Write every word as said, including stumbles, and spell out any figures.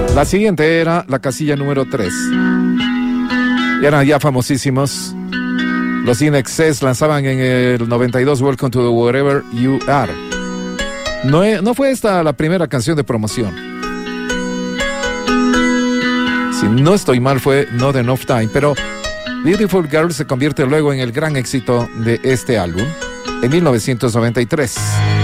La siguiente era la casilla número tres. Y eran ya famosísimos. Los In Excess lanzaban en el noventa y dos Welcome to the Wherever You Are. No, no fue esta la primera canción de promoción. Si no estoy mal, fue Not Enough Time, pero Beautiful Girl se convierte luego en el gran éxito de este álbum en mil novecientos noventa y tres.